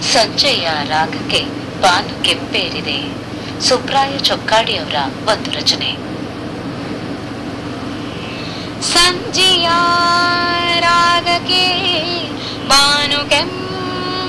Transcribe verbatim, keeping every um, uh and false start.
ಸಂಜೆಯ ರಾಗಕ್ಕೆ ಬಾನು ಕೆಂಪೇರಿದೆ. ಸುಬ್ರಾಯ ಚೊಕ್ಕಾಡಿಯವರ ಒಂದು ರಚನೆ. ಸಂಜೆಯ